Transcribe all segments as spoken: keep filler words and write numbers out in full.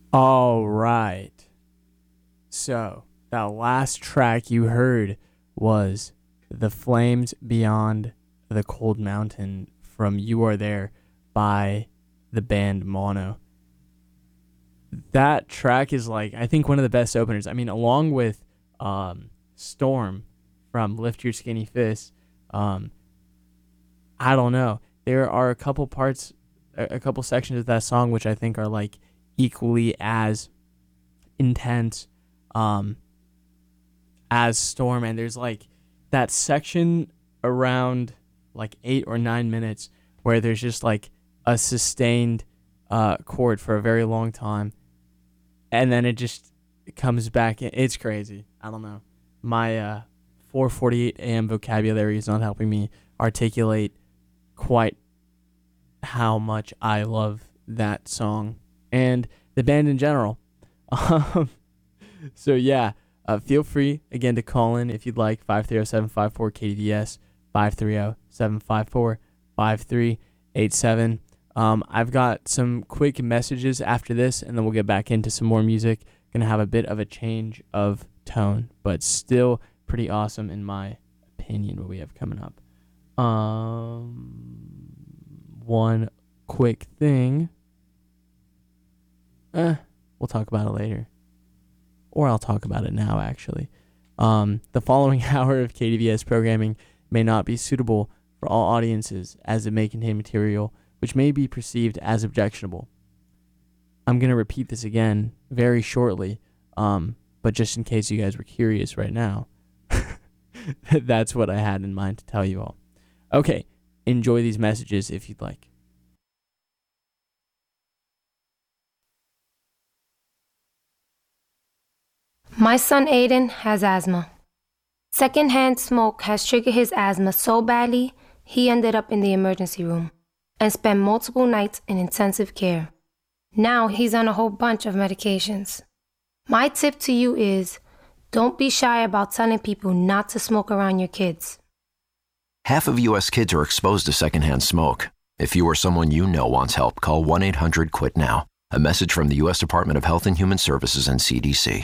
All right. So, that last track you heard was The Flames Beyond the Cold Mountain from You Are There by the band Mono. That track is like, I think, one of the best openers. I mean, along with um, Storm from Lift Your Skinny Fist, um, I don't know. There are a couple parts, a, a couple sections of that song which I think are like equally as intense um, as Storm. And there's like that section around like eight or nine minutes where there's just like a sustained uh, chord for a very long time. And then it just comes back. It's crazy. I don't know. My uh, four forty-eight a.m. vocabulary is not helping me articulate quite how much I love that song and the band in general. Um, so yeah, uh, feel free again to call in if you'd like. five three zero, seven five four, K D V S, five three zero, seven five four, five three eight seven. Um, I've got some quick messages after this, and then we'll get back into some more music. Gonna have a bit of a change of tone, but still pretty awesome in my opinion what we have coming up. Um, one quick thing. Eh, we'll talk about it later. Or I'll talk about it now, actually. Um, the following hour of K D V S programming may not be suitable for all audiences, as it may contain material which may be perceived as objectionable. I'm going to repeat this again very shortly, um, but just in case you guys were curious right now, that's what I had in mind to tell you all. Okay, enjoy these messages if you'd like. My son Aiden has asthma. Secondhand smoke has triggered his asthma so badly, he ended up in the emergency room and spent multiple nights in intensive care. Now he's on a whole bunch of medications. My tip to you is, don't be shy about telling people not to smoke around your kids. Half of U S kids are exposed to secondhand smoke. If you or someone you know wants help, call one eight hundred quit now. A message from the U S Department of Health and Human Services and C D C.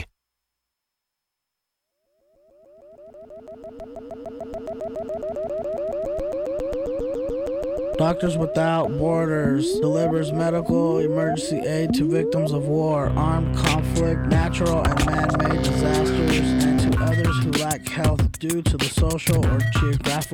Doctors Without Borders delivers medical emergency aid to victims of war, armed conflict, natural and man-made disasters, and to others who lack health due to the social or geographical